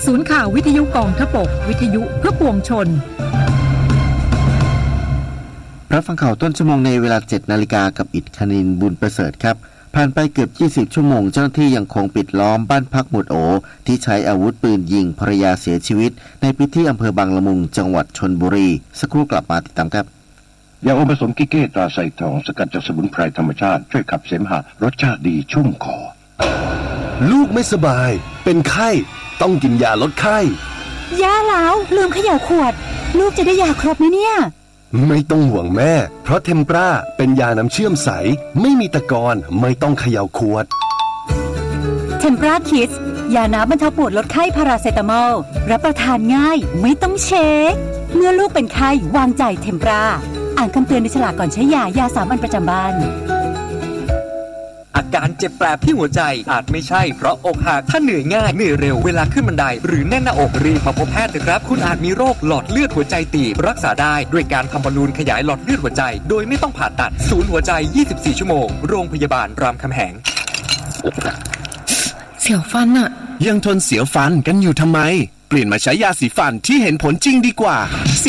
ศูนย์ข่าววิทยุกองทพบกวิทยุเพื่อปวงชนรับฟังข่าวต้นชั่วโมงในเวลา 7:00 น.กับอิฐคณินบุญประเสริฐครับผ่านไปเกือบ20ชั่วโมงเจ้าหน้าที่ยังคงปิดล้อมบ้านพักหมวดโอที่ใช้อาวุธปืนยิงภรรยาเสียชีวิตในพื้นที่อำเภอบางละมุงจังหวัดชลบุรีสักครู่กลับมาติดตามครับยาอมผสมกิเก้ตราไซทองสกัดจากสมุนไพรธรรมชาติช่วยขับเสมหะรสชาติดีชุ่มคอลูกไม่สบายเป็นไข้ต้องกินยาลดไข้ย่าแล้วลืมเขย่าขวดลูกจะได้ยาครบไหมเนี่ยไม่ต้องห่วงแม่เพราะเทมปราเป็นยาน้ำเชื่อมใสไม่มีตะกอนไม่ต้องเขย่าขวดเทมปราคิดยาน้ำบรรเทาปวดลดไข้พาราเซตามอลรับประทานง่ายไม่ต้องเช็คเมื่อลูกเป็นไข้วางใจเทมปราอ่านคำเตือนในฉลากก่อนใช้ยา3 อันประจำบ้านอาการเจ็บแปลบที่หัวใจอาจไม่ใช่เพราะอกหักถ้าเหนื่อยง่ายเหนื่อยเร็วเวลาขึ้นบันไดหรือแน่นหน้าอกรีบมาพบแพทย์นะครับคุณอาจมีโรคหลอดเลือดหัวใจตีบรักษาได้ด้วยการทำบอลลูนขยายหลอดเลือดหัวใจโดยไม่ต้องผ่าตัดศูนย์หัวใจ24ชั่วโมงโรงพยาบาลรามคำแหงเสียวฟันอะยังทนเสียวฟันกันอยู่ทำไมเปลี่ยนมาใช้ยาสีฟันที่เห็นผลจริงดีกว่า